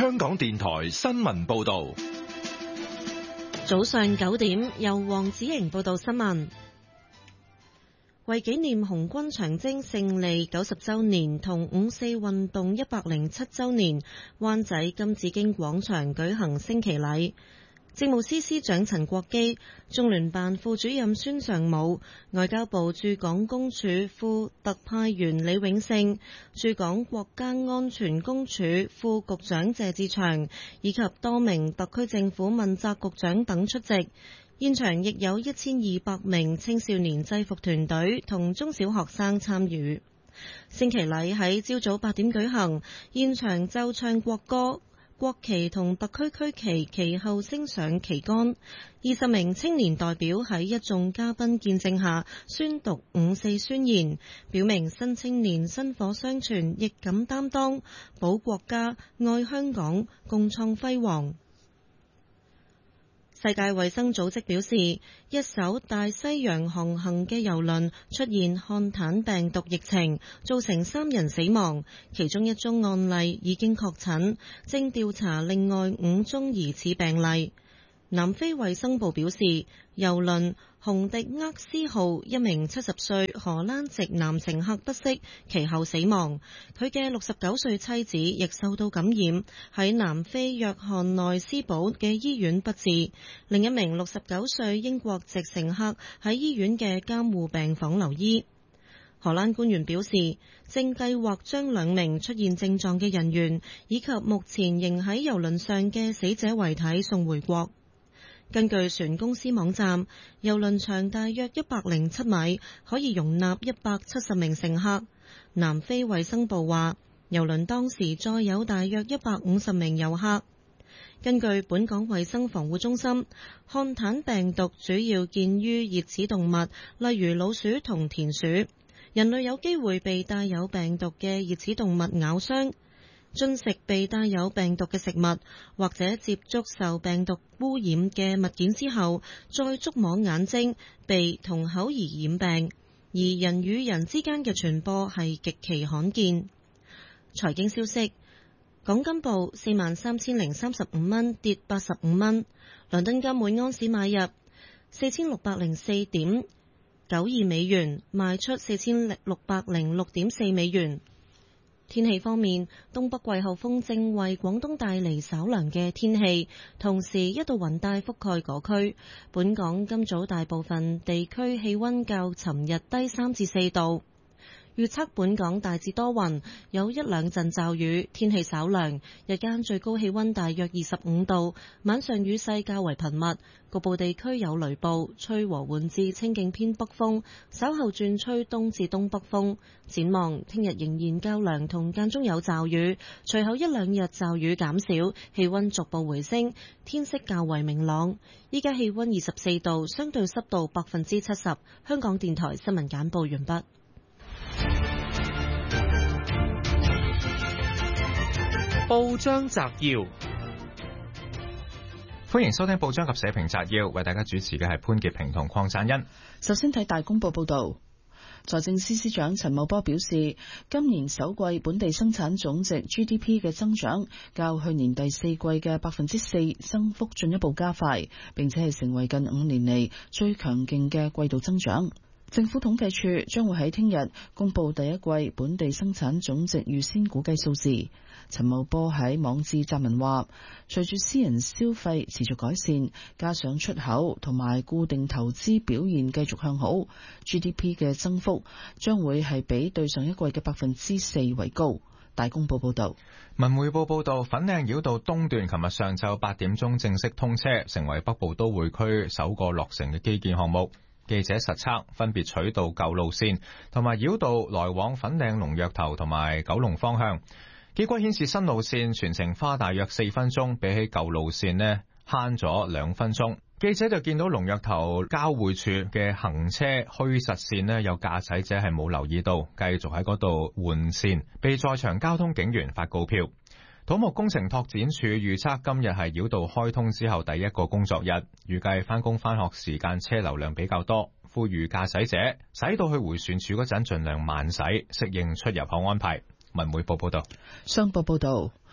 香港電台新聞報道。 早上9點，由黃子瑩報道新聞。為紀念紅軍長征勝利90週年同五四運動107週年，灣仔金紫荊廣場舉行升旗禮。政務司司長陳國基、中聯辦副主任孫尚武、外交部駐港公署副特派員李永勝、駐港國家安全公署副局長謝志祥以及多名特區政府問責局長等出席。現場亦有1200名青少年制服團隊同中小學生參與。升旗禮喺朝早8點舉行，現場奏唱國歌，國旗同特區區旗其後升上旗杆。20名青年代表喺一眾嘉賓見證下宣讀五四宣言，表明新青年薪火相傳，亦敢擔當，保國家、愛香港，共創輝煌。世界衛生組織表示，一艘大西洋航行嘅郵輪出現漢坦病毒疫情，造成3人死亡，其中1宗案例已經確診，正調查另外5宗疑似病例。南非衛生部表示，郵輪洪迪厄斯號一名70歲荷蘭籍男乘客不適，其後死亡。佢嘅69歲妻子亦受到感染，喺南非約翰內斯堡嘅醫院不治。另一名69歲英國籍乘客喺醫院嘅監護病房留醫。荷蘭官員表示，正計劃將2名出現症狀嘅人員以及目前仍喺郵輪上嘅死者遺體送回國。根據船公司網站，郵輪長大約107米，可以容納170名乘客。南非衛生部話，郵輪當時載有大約150名遊客。根據本港衛生防護中心，漢坦病毒主要見於熱齒動物，例如老鼠同田鼠。人類有機會被帶有病毒嘅熱齒動物咬傷。進食被帶有病毒嘅食物，或者接觸受病毒污染嘅物件之後，再觸摸眼睛、鼻同口而染病，而人與人之間嘅傳播係極其罕見。財經消息，港金報43,035蚊，跌85蚊；倫敦金每安士買入4604.92美元，賣出4606.4美元。天氣方面，東北季候風正為廣東帶嚟稍涼嘅天氣，同時一道雲帶覆蓋嗰區。本港今早大部分地區氣溫較尋日低3至4度。預測本港大致多雲，有1-2陣驟雨，天氣稍涼，日間最高氣溫大約25度，晚上雨勢較為頻密，局部地區有雷暴，吹和緩至清勁偏北風，稍後轉吹東至東北風。展望聽日仍然較涼同間中有驟雨，隨後1-2日驟雨減少，氣溫逐步回升，天色較為明朗。依家氣溫24度，相對濕度70%。香港電台新聞簡報完畢。 報章摘要， 歡迎收聽報章及社評摘要，為大家主持嘅係潘潔平同鄺贊恩。 首先睇大公報報道，財政司司長陳茂波表示，今年首季本地生產總值 GDP 嘅增長較去年第4季嘅4%增幅進一步加快，並且係成為近5年嚟最強勁嘅季度增長。政府統計處將會喺聽日公布第一季本地生產總值預先估計數字。陳茂波喺網誌撰文話，隨住私人消費持續改善，加上出口同埋固定投資表現繼續向好， GDP 嘅增幅將會係比對上一季嘅4%為高。大公報報道。 文匯報報道，粉嶺繞道東段琴日上晝8點鐘正式通車，成為北部都會區首個落成嘅基建項目。記者實測，分別取道舊路線同埋繞道來往粉嶺龍躍頭同埋九龍方向，結果顯示新路線全程花大約4分鐘，比起舊路線呢慳咗2分鐘。記者就見到龍躍頭交匯處嘅行車虛實線呢，有駕駛者係冇留意到，繼續喺嗰度換線，被在場交通警員發告票。土木工程拓展署預測今日係繞道開通之後第一個工作日，預計返工返學時間車流量比較多，呼籲駕駛者駛到去回旋處嗰陣盡量慢駛，適應出入口安排。文匯報報道。 商報報道，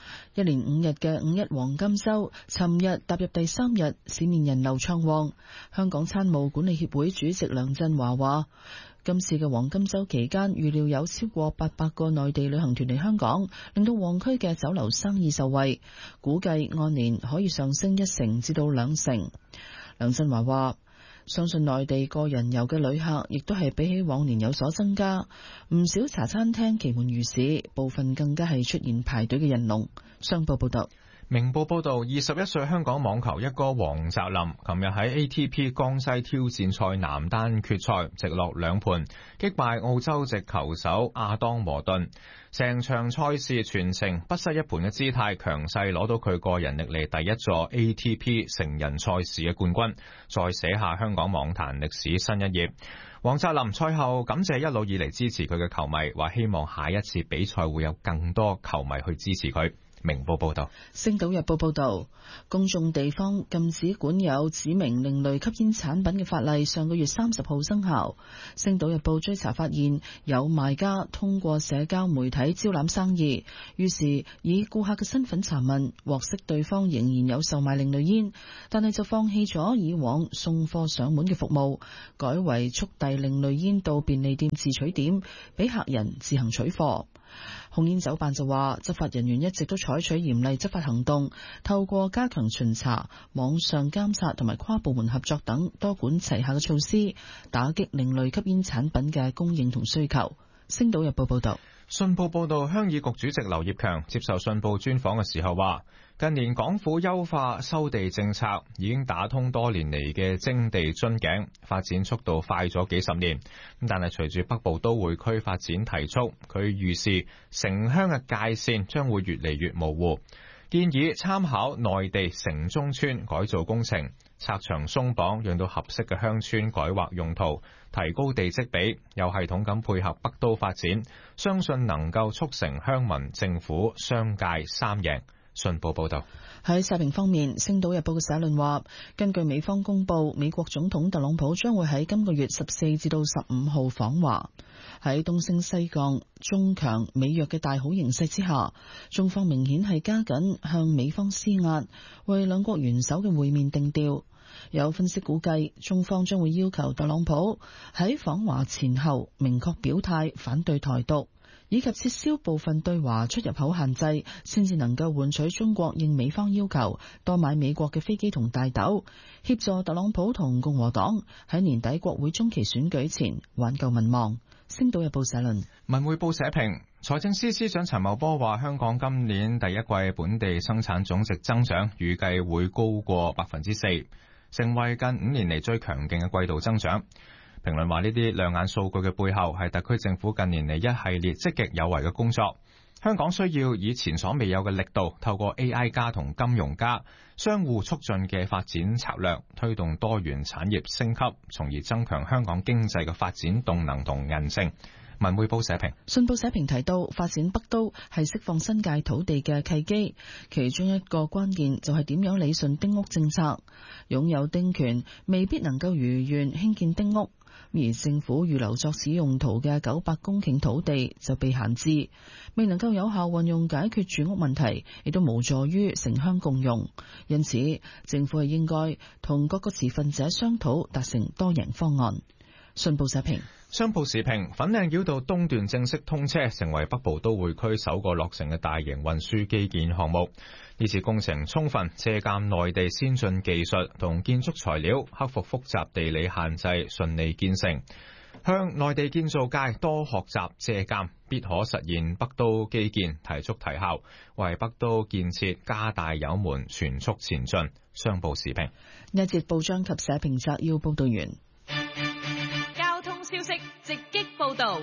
一連5日嘅五一黃金週，尋日踏入第3日，市面人流暢旺。香港餐務管理協會主席梁振華話，今次嘅黃金週期間，預料有超過800個內地旅行團嚟香港，令到旺區嘅酒樓生意受惠，估計按年可以上升1成至到2成。梁振華話，相信內地個人遊嘅旅客亦都係比起往年有所增加，唔少茶餐廳其門如市，部分更加係出現排隊嘅人龍。商報報道。 明報報導，21歲香港網球一哥黃澤林，琴日喺 ATP 江西挑戰賽男單決賽，直落2盤擊敗澳洲籍球手亞當和頓，成場賽事全程不失一盤嘅姿態，強勢攞到佢個人歷嚟第一座 ATP 成人賽事嘅冠軍，再寫下香港網壇歷史新一頁。黃澤林賽後感謝一路以嚟支持佢嘅球迷，話希望下一次比賽會有更多球迷去支持佢。明報報道。 星島日報報道，公眾地方禁止管有指明另類吸煙產品嘅法例上個月30號生效。星島日報追查發現，有賣家通過社交媒體招攬生意，於是以顧客嘅身份查問，獲悉對方仍然有售賣另類煙，但係就放棄咗以往送貨上門嘅服務，改為速遞另類煙到便利店自取點，俾客人自行取貨。控煙酒辦就話，執法人員一直都採取嚴厲執法行動，透過加強巡查、網上監察同埋跨部門合作等多管齊下嘅措施，打擊另類吸煙產品嘅供應同需求。星島日報報道。 信報報導，鄉議局主席劉業強接受信報專訪嘅時候話，近年港府優化收地政策，已經打通多年嚟嘅徵地樽頸，發展速度快咗幾十年。但係隨住北部都會區發展提速，佢預示城鄉嘅界線將會越嚟越模糊，建議參考內地城中村改造工程，拆牆鬆綁，讓到合適嘅鄉村改劃用途，提高地積比，有系統咁配合北都發展，相信能夠促成鄉民、政府、商界三贏。信報報道。 喺社評方面，《星島日報》嘅社論話，根據美方公佈，美國總統特朗普將會喺今個月14至到15號訪華。喺東升西降、中強美弱嘅大好形勢之下，中方明顯係加緊向美方施壓，為兩國元首嘅會面定調。有分析估計，中方將會要求特朗普喺訪華前後明確表態反對台獨，以及撤銷部分對華出入口限制，先至能夠換取中國應美方要求多買美國嘅飛機同大豆，協助特朗普同共和黨喺年底國會中期選舉前挽救民望。星島日報社論。 文匯報社評，財政司司長陳茂波話，香港今年第一季本地生產總值增長預計會高過4%，成為近5年嚟最強勁嘅季度增長。評論話，呢啲亮眼數據嘅背後係特區政府近年嚟一系列積極有為嘅工作。香港需要以前所未有嘅力度，透過 AI 加同金融加相互促進嘅發展策略，推動多元產業升級，從而增強香港經濟嘅發展動能同韌性。文匯報社評。 信報社評提到，發展北都係釋放新界土地嘅契機，其中一個關鍵就係點樣理順丁屋政策。擁有丁權未必能夠如願興建丁屋，而政府預留作此用途嘅900公頃土地就被閒置，未能夠有效運用解決住屋問題，亦都無助於城鄉共用。因此，政府係應該同各個持份者商討，達成多贏方案。信報社評。 商報時評，粉嶺繞道東段正式通車，成為北部都會區首個落成嘅大型運輸基建項目。呢次工程充分借鑒內地先進技術同建築材料，克服複雜地理限制，順利建成，向內地建造界多學習借鑒，必可實現北都基建提速提效，為北都建設加大油門，全速前進。商報時評。 呢一節報章及社評摘要報道完。 消息直擊報道。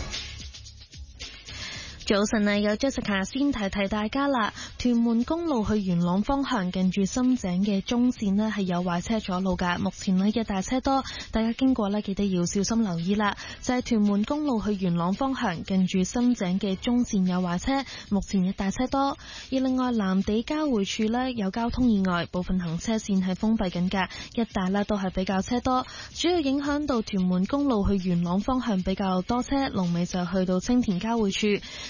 早晨啊，有 Jessica 先提提大家啦。屯門公路去元朗方向近住深井嘅中線呢係有壞車阻路噶，目前呢一大車多，大家經過呢記得要小心留意啦。就係屯門公路去元朗方向近住深井嘅中線有壞車，目前一大車多。而另外藍地交匯處呢有交通意外，部分行車線係封閉緊噶，一帶呢都係比較車多，主要影響到屯門公路去元朗方向比較多車，龍尾就去到青田交匯處。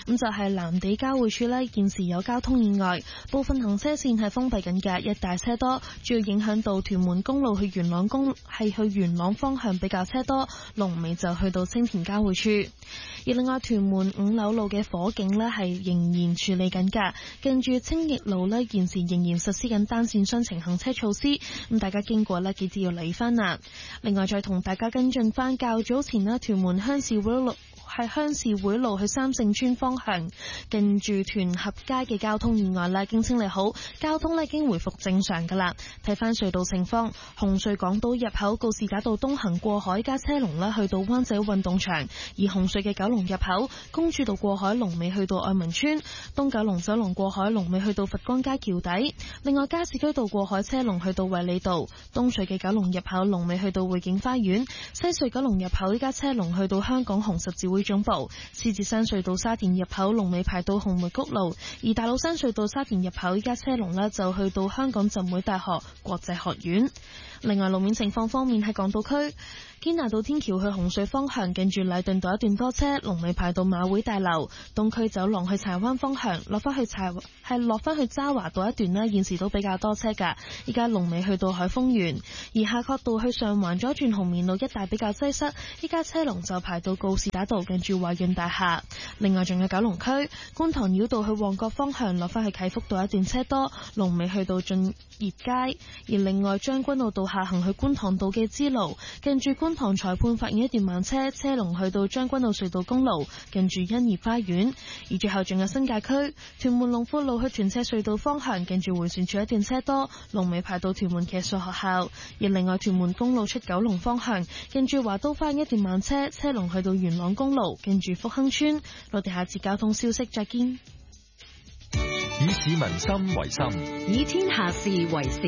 咁就係藍地交匯處呢，現時有交通意外，部分行車線係封閉緊嘅，一帶車多，主要影響到屯門公路去元朗方向比較車多，龍尾就去到青田交匯處。而另外屯門五柳路嘅火警呢係仍然處理緊㗎，近住青益路呢，現時仍然實施緊單線雙程行車措施，咁大家經過呢，記住要理翻啦。另外再同大家跟進翻較早前呢，屯門鄉事會路去三聖村方向，近住屯合街嘅交通意外呢，經清理好，交通呢已經回復正常噶啦。睇翻隧道情況，紅隧港島入口告士打道東行過海加車龍呢去到灣仔運動場，而紅隧嘅九龍入口公主道過海龍尾去到愛民村，東九龍走廊過海龍尾去到佛光街橋底。另外加士居道過海車龍去到衛理道，東隧嘅九龍入口龍尾去到匯景花園，西隧九龍入口依家車龍去到香港紅十字會總部，獅子山隧道沙田入口龍尾排到紅梅谷路，而大老山隧道沙田入口依家車龍呢就去到香港浸會大學國際學院。另外路面情況方面，喺港島區堅拿道天橋去紅隧方向，近住禮頓道一段多車，龍尾排到馬會大樓。東區走廊去柴灣方向落翻去渣華道一段呢，現時都比較多車噶，依家龍尾去到海豐園。而夏慤道去上環左轉紅棉路一帶比較擠塞，依家車龍就排到告士打道近住華潤大廈。另外仲有九龍區觀塘繞道去旺角方向落翻去啟福道一段車多，龍尾去到駿業街。而另外將軍澳道下行去觀塘道嘅支路，近住觀塘裁判法院一段慢車，車龍去到將軍澳隧道公路，近住欣怡花園。而最後仲有新界區屯門龍富路去屯赤隧道方向，近住迴旋處一段車多，龍尾排到屯門騎術學校。而另外屯門公路出九龍方向，近住華都花園一段慢車，車龍去到元朗公路，近住福亨村。我哋下次交通消息再見。 以市民心為心， 以天下事為事。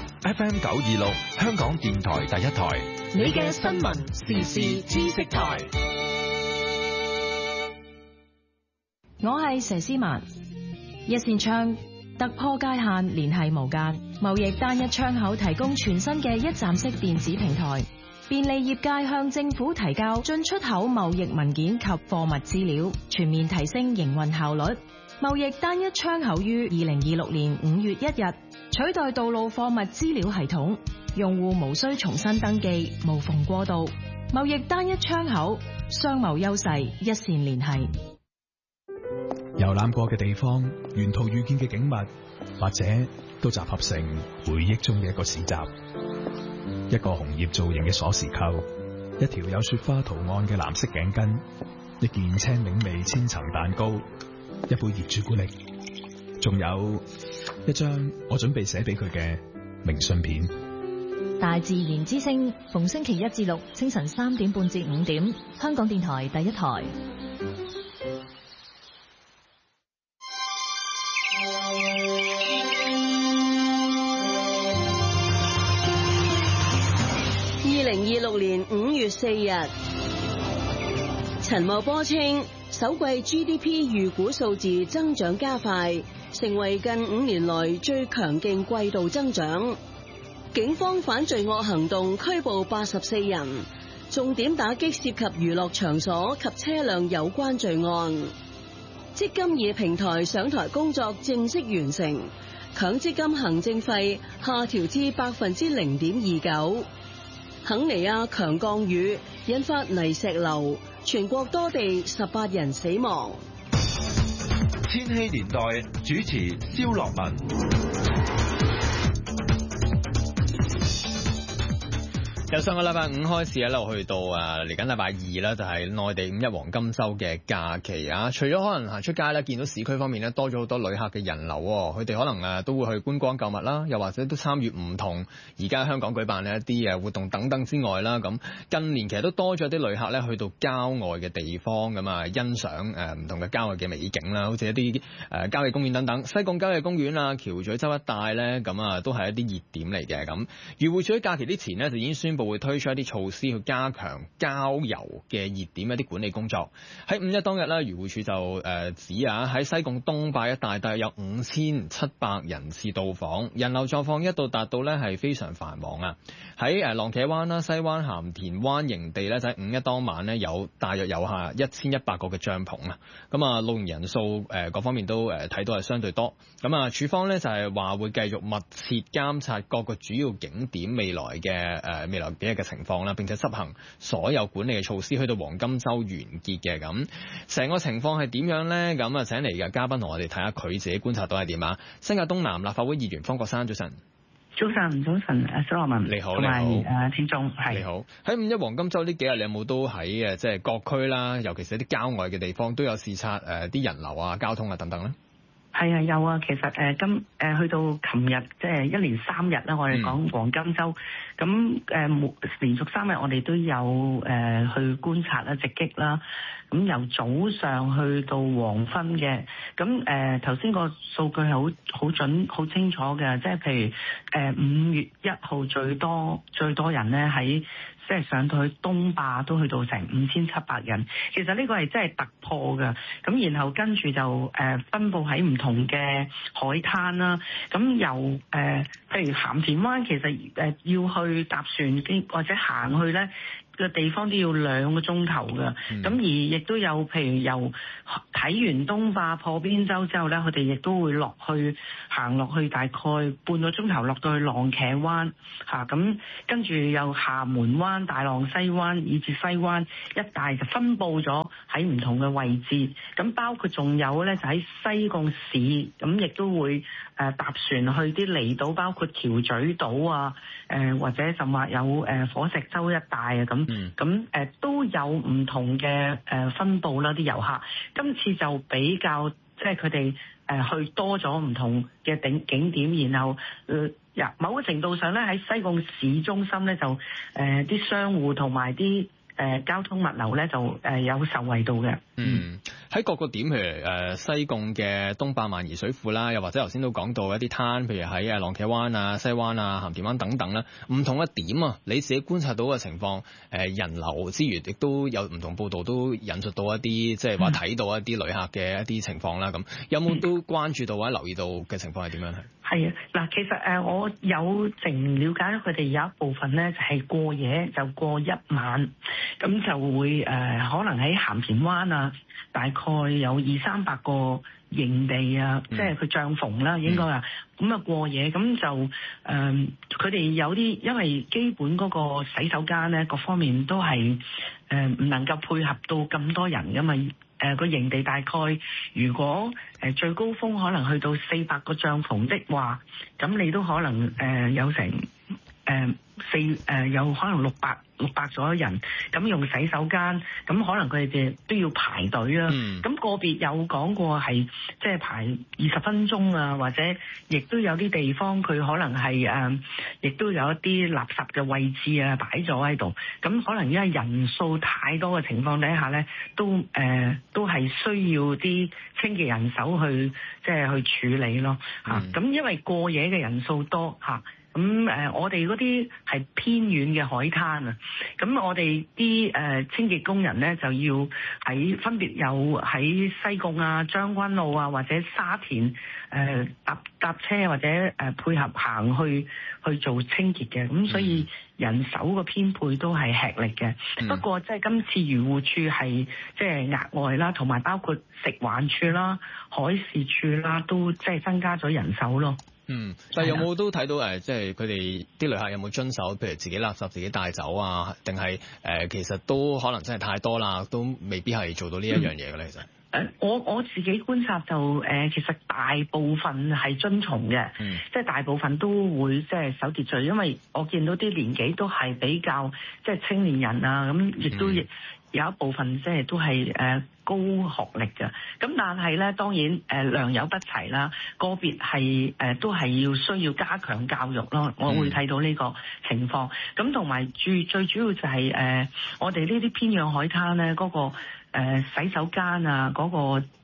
FM 926香港電台第一台， 你嘅新聞時事知識台。 我係佘詩曼。一線窗突破界限，聯繫無間，貿易單一窗口提供全新嘅一站式電子平台，便利業界向政府提交進出口貿易文件及貨物資料，全面提升營運效率。貿易單一窗口於2026年5月1日取代道路貨物資料系統，用戶無需重新登記，無縫過渡。貿易單一窗口，商貿優勢一線連繫。 遊覽過嘅地方，沿途遇見嘅景物，或者都集合成回憶中嘅一個市集。一個紅葉造型嘅鎖匙扣，一條有雪花圖案嘅藍色頸巾，一件青檸味千層蛋糕，一杯熱朱古力，仲有一張我準備寫俾佢嘅明信片。 大自然之聲，逢星期1至6清晨3點半至5點，香港電台第一台。 2026年5月4日，陳茂波稱首季 GDP 預估數字增長加快，成為近5年來最強勁季度增長。警方反罪惡行動拘捕84人，重點打擊涉及娛樂場所及車輛有關罪案。積金易平台上台工作正式完成，強積金行政費下調至 0.29%。肯尼亞強降雨引發泥石流，全國多地18人死亡。 千禧年代主持蕭樂文。 由上個禮拜5開始一路去到嚟緊禮拜2啦，就係內地5一黃金週嘅假期啊！除咗可能行出街咧，見到市區方面咧多咗好多旅客嘅人流，佢哋可能都會去觀光購物啦，又或者都參與唔同而家香港舉辦嘅一啲活動等等之外啦。咁近年其實都多咗啲旅客咧去到郊外嘅地方咁啊，欣賞唔同嘅郊外嘅美景啦，好似一啲郊野公園等等，西貢郊野公園啊、橋咀洲一帶咧，咁啊都係一啲熱點嚟嘅。咁漁護署喺假期之前呢，就已經宣宣布會推出一啲措施去加強郊遊嘅熱點一啲管理工作。喺5·1當日咧，漁護署就指啊，喺西貢東壩一帶大約有5700人次到訪，人流狀況一度達到咧係非常繁忙啊。喺浪茄灣啦、西灣鹹田灣營地咧，就喺5·1當晚咧大約有下1100個嘅帳篷啊。咁啊，露營人數各方面都睇到係相對多。咁啊，署方咧就係話會繼續密切監察各個主要景點未來幾日嘅情況啦，並且執行所有管理嘅措施，去到黃金週完結嘅。咁成個情況係點樣咧？咁啊，請嚟嘅嘉賓同我哋睇下佢自己觀察到係點啊。新界東南立法會議員方國珊，早晨。 早晨，蘇羅文， 你好， 同埋聽眾係你好。喺5·1黃金週呢幾日，你有冇都喺即係各區啦，尤其是一啲郊外嘅地方，都有視察啲人流啊、交通啊等等咧？ 係啊，有啊。其實去到琴日，即係1連3日啦，我哋講黃金週，咁連續3日我哋都有去觀察啦、直擊啦。咁由早上去到黃昏嘅，咁頭先個數據係好準、好清楚嘅，即係譬如5月1號最多人咧喺即係上到去東壩都去到成5700人，其實呢個係真係突破嘅。咁然後跟住就分佈喺唔同嘅海灘啦。咁由譬如鹹田灣，其實要去搭船或者行去咧，個地方都要2個鐘頭嘅，咁而亦都有譬如由睇完東壩破邊洲之後咧，佢哋亦都會行落去大概半個鐘頭落到去浪茄灣嚇，咁跟住又廈門灣、大浪西灣以至西灣一帶就分佈咗喺唔同嘅位置，咁包括仲有咧就喺西貢市，咁亦都會搭船去啲離島，包括橋咀島啊，或者甚至有火石洲一帶啊咁都有唔同嘅分佈啦，啲遊客今次就比較即係佢哋去多咗唔同嘅景點，然後某個程度上咧喺西貢市中心咧就啲商戶同埋啲交通物流咧就有受惠到嘅。 喺各個點，譬如西貢嘅東壩萬宜水庫啦，又或者頭先都講到一啲灘，譬如喺浪茄灣啊、西灣啊、鹹田灣等等啦，唔同嘅點啊，你自己觀察到嘅情況，人流之餘，亦都有唔同報道都引述到一啲，即係話睇到一啲旅客嘅一啲情況啦。咁有冇都關注到或者留意到嘅情況係點樣？ 係啊，嗱，其實我有淨了解佢哋有一部分咧就係過夜，就過1晚，咁就會可能喺鹹田灣啊，大概有200-300個營地啊，即係佢帳篷啦，應該啊，咁啊過夜，咁就佢哋有啲因為基本嗰個洗手間咧，各方面都係唔能夠配合到咁多人噶嘛。個營地大概如果最高峰可能去到400個帳篷的話，咁你都可能有成有可能600左右人，咁用洗手間，咁可能佢哋都要排隊啦。咁個別有講過係即係排20分鐘啊，或者亦都有啲地方佢可能係亦都有一啲垃圾嘅位置啊擺咗喺度。咁可能因為人數太多嘅情況底下咧，都係需要啲清潔人手去即係去處理咯嚇。咁因為過夜嘅人數多嚇。咁我哋嗰啲係偏遠嘅海灘啊，咁我哋啲清潔工人咧就要分別有喺西貢啊、將軍澳啊或者沙田搭車或者配合行去做清潔嘅，咁所以人手嘅編配都係吃力嘅。不過即係今次漁護處係即係額外啦，同埋包括食環處啦、海事處啦，都即係增加咗人手咯。 但係有冇都睇到即係佢哋啲旅客有冇遵守，譬如自己垃圾自己帶走啊？定係其實都可能真係太多啦，都未必係做到呢一樣嘢嘅咧。其實我自己觀察就其實大部分係遵從嘅，即係大部分都會即係守秩序，因為我見到啲年紀都係比較即係青年人啊，咁亦都有一部分即係都係高學歷嘅，咁但係咧當然良莠不齊啦，個別係都係需要加強教育咯，我會睇到呢個情況。咁同埋最主要就係我哋呢啲偏遠海灘咧嗰個洗手間啊嗰個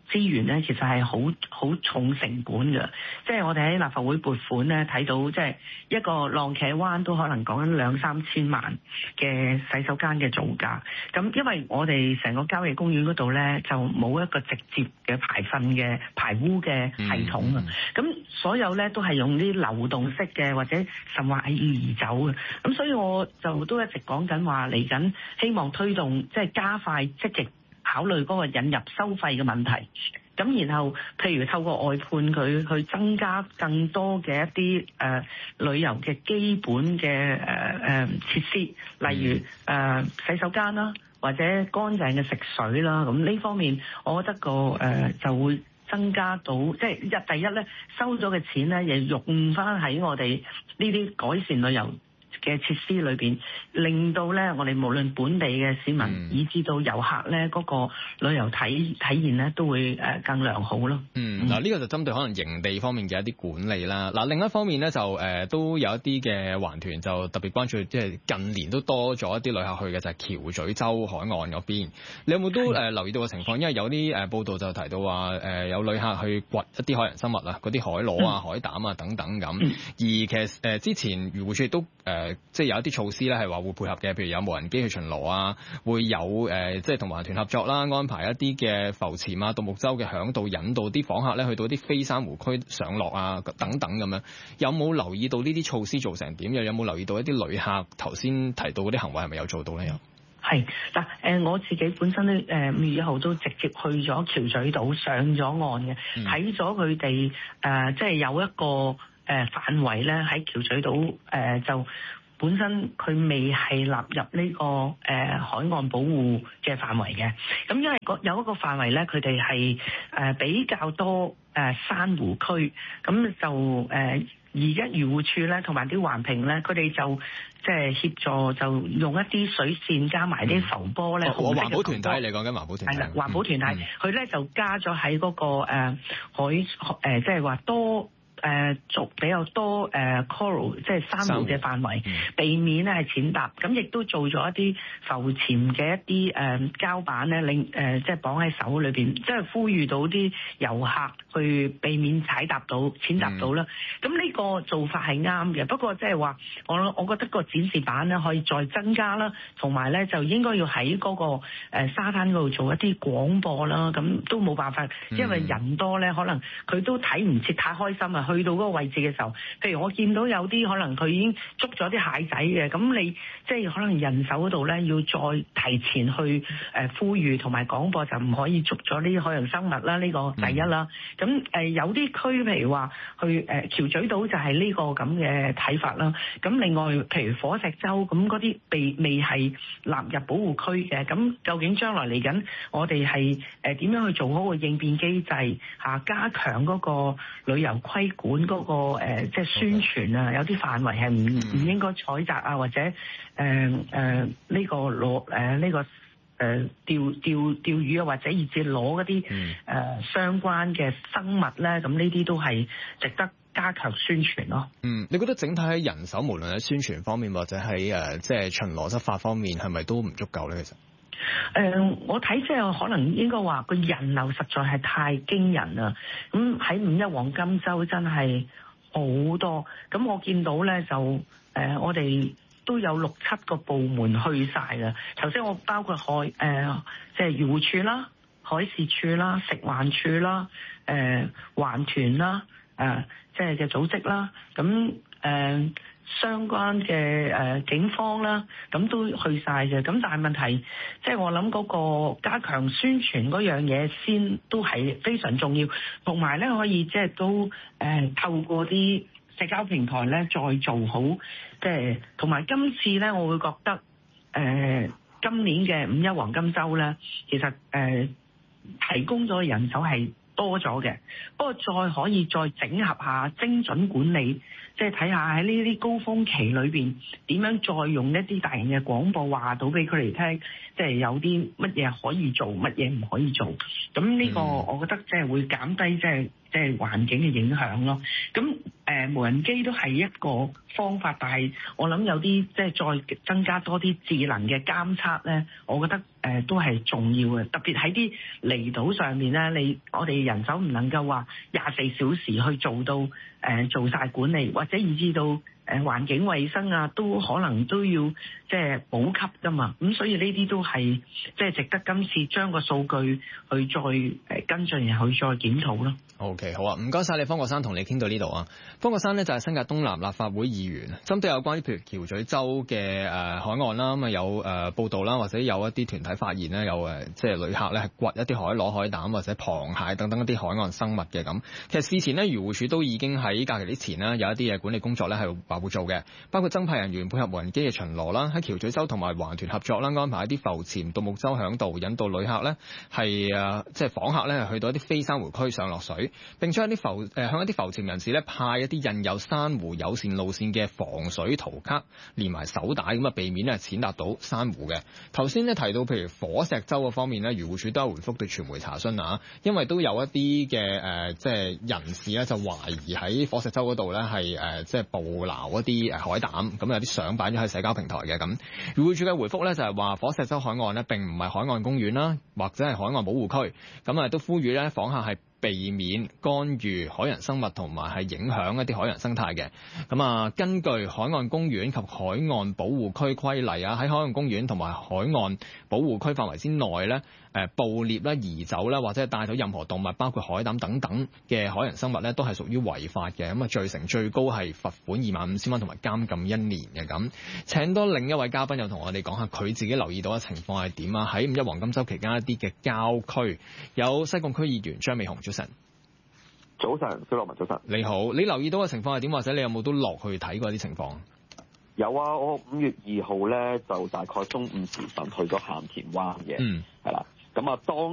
資源咧，其實係好重成本嘅。即係我哋喺立法會撥款咧，睇到即係一個浪茄灣都可能講緊2-3千萬嘅洗手間嘅造價。咁因為我哋成個郊野公園嗰度咧，就冇一個直接嘅排污嘅系統啊。咁所有咧都係用啲流動式嘅，或者甚或係移走嘅。咁所以我就都一直講緊話嚟緊，希望推動即係加快積極考慮嗰個引入收費嘅問題。咁然後譬如透過外判佢去增加更多嘅一啲旅遊嘅基本嘅設施，例如洗手間啦，或者乾淨嘅食水啦。咁呢方面我覺得就會增加到，即係第一咧收咗嘅錢咧，亦用翻喺我哋呢啲改善旅遊嘅設施裏邊，令到咧我哋無論本地嘅市民，以至到遊客咧嗰個旅遊體驗咧都會更良好咯。 嗱呢個就針對可能營地方面嘅一啲管理啦。嗱另一方面咧就都有一啲嘅環團就特別關注，即係近年都多咗一啲旅客去嘅就係橋咀洲海岸嗰邊。你有冇都留意到嘅情況？因為有啲報道就提到話有旅客去掘一啲海洋生物啊，嗰啲海螺啊、海膽啊等等咁。而其實之前漁護署都即係有一啲措施咧，係話會配合嘅，譬如有無人機去巡邏啊，會有即係同環團合作啦，安排一啲嘅浮潛啊、獨木舟嘅響度，引導啲訪客咧去到啲非珊瑚區上落啊等等咁樣。有冇留意到呢啲措施做成點？又有冇留意到一啲旅客頭先提到嗰啲行為係咪有做到咧？ 係嗱，我自己本身咧5月1號都直接去咗橋咀島上咗岸嘅，睇咗佢哋即係有一個範圍咧喺橋咀島就。本身佢未係納入呢個海岸保護嘅範圍嘅，咁因為有一個範圍咧，佢哋係比較多珊瑚區，咁就而家漁護署咧同埋啲環評咧，佢哋就即係協助就用一啲水線加埋啲浮波咧。 環保團體嚟講緊環保團體。係啦， 環保團體，佢咧就加咗喺嗰個海即係話多。做比較多coral 即係珊瑚嘅範圍，避免咧係淺踏，咁亦都做咗一啲浮潛嘅一啲膠板咧，即係綁喺手裏邊，即係呼籲到啲遊客去避免踩踏到淺踏到啦。咁呢個做法係啱嘅，不過即係話我覺得個展示板咧可以再增加啦，同埋咧就應該要喺嗰個沙灘嗰度做一啲廣播啦。咁都冇辦法，因為人多咧，可能佢都睇唔切，太開心啊！去到嗰個位置嘅時候，譬如我見到有啲可能佢已經捉咗啲蟹仔嘅，咁你即係可能人手嗰度咧要再提前去呼籲同埋廣播，就唔可以捉咗呢啲海洋生物啦。呢個第一啦。咁有啲區譬如話去橋咀島就係呢個咁嘅睇法啦。咁另外譬如火石洲咁嗰啲未係納入保護區嘅，咁究竟將來嚟緊我哋係點樣去做嗰個應變機制加強嗰個旅遊規管嗰個即係宣傳啊，有啲範圍係唔應該採摘啊，或者呢個攞呢個釣魚啊，或者以至攞嗰啲相關嘅生物咧，咁呢啲都係值得加強宣傳咯。 你覺得整體喺人手，無論喺宣傳方面或者喺即係巡邏執法方面，係咪都唔足夠咧？其實我睇即係可能應該話個人流實在係太驚人啦。咁喺5一黃金週真係好多。咁我見到咧就我哋都有6-7個部門去晒啦。頭先我包括即係漁護署啦、海事處啦、食環署啦、環團啦、即係嘅組織啦。咁相關嘅警方啦，咁都去晒嘅。咁但係問題，即係我諗嗰個加強宣傳嗰樣嘢先都係非常重要，同埋咧可以即係都透過啲社交平台咧再做好，即係同埋今次咧我會覺得今年嘅5一黃金週咧，其實提供咗人手係多咗嘅，不過再可以再整合下精準管理，即係睇下喺呢啲高峰期裏邊點樣再用一啲大型嘅廣播話到俾佢哋聽，即係有啲乜嘢可以做，乜嘢唔可以做。咁呢個我覺得即係會減低即係環境嘅影響咯。咁無人機都係一個方法，但係我諗有啲即係再增加多啲智能嘅監測咧，我覺得都係重要嘅，特別喺啲離島上面咧，我哋人手唔能夠話24小時去做到做晒管理，或者以至到環境衛生啊，都可能都要即係補給噶嘛。咁所以呢啲都係即係值得今次將個數據去再跟進，然後去再檢討咯。 OK， 好啊，唔該晒你，方國珊，同你傾到呢度啊。方國珊呢就係新界東南立法會議員，針對有關於譬如橋咀洲嘅海岸啦，咁啊有報道啦，或者有一啲團體發現呢，有即係旅客咧係掘一啲海螺、海膽或者螃蟹等等一啲海岸生物嘅咁。其實事前呢，漁護署都已經喺假期之前呢，有一啲嘅管理工作咧係話會做嘅，包括增派人員配合無人機嘅巡邏啦，喺橋咀洲同埋環團合作啦，安排一啲浮潛獨木舟響度，引導旅客咧係即係訪客咧去到一啲非珊瑚區上落水。並將一啲向一啲浮潛人士咧派一啲印有珊瑚友善路線嘅防水圖卡，連埋手帶咁啊，避免咧踐踏到珊瑚嘅。頭先咧提到譬如火石洲嗰方面咧，漁護署都有回覆對傳媒查詢啊，因為都有一啲嘅即係人士咧就懷疑喺火石洲嗰度咧係即係捕撈一啲海膽，咁有啲相擺咗喺社交平台嘅咁。漁護署嘅回覆咧就係話火石洲海岸咧並唔係海岸公園啦，或者係海岸保護區，咁啊都呼籲咧訪客係避免干預海洋生物同埋係影響一啲海洋生態嘅。咁啊，根據海岸公園及海岸保護區規例啊，喺海岸公園同埋海岸保護區範圍之內咧，捕獵啦、移走啦，或者係帶走任何動物，包括海膽等等嘅海洋生物咧，都係屬於違法嘅。咁啊，罪成最高係罰款25,000蚊同埋監禁1年嘅咁。請多另一位嘉賓又同我哋講下佢自己留意到嘅情況係點啊？喺五一黃金週期間一啲嘅郊區，有西貢區議員張美雄。早晨， 小樂文早晨。 你好，你留意到嘅情況係點？或者你有冇都落去睇過啲情況？ 有啊，我5月2號咧就大概中午時分去咗鹹田灣嘅，係啦。咁啊當